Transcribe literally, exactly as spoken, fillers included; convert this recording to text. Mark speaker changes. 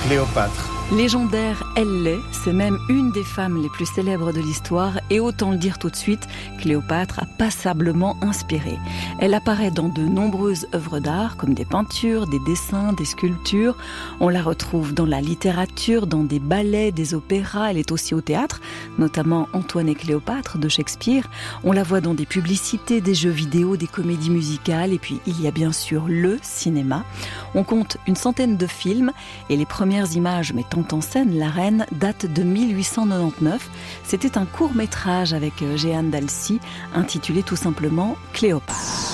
Speaker 1: Cléopâtre.
Speaker 2: Légendaire, elle l'est, c'est même une des femmes les plus célèbres de l'histoire et autant le dire tout de suite, Cléopâtre a passablement inspiré. Elle apparaît dans de nombreuses œuvres d'art comme des peintures, des dessins, des sculptures. On la retrouve dans la littérature, dans des ballets, des opéras, elle est aussi au théâtre, notamment Antoine et Cléopâtre de Shakespeare. On la voit dans des publicités, des jeux vidéo, des comédies musicales et puis il y a bien sûr le cinéma. On compte une centaine de films et les premières images mettant en scène la reine date de mille huit cent quatre-vingt-dix-neuf. C'était un court-métrage avec Jeanne d'Alcy intitulé tout simplement Cléopâtre.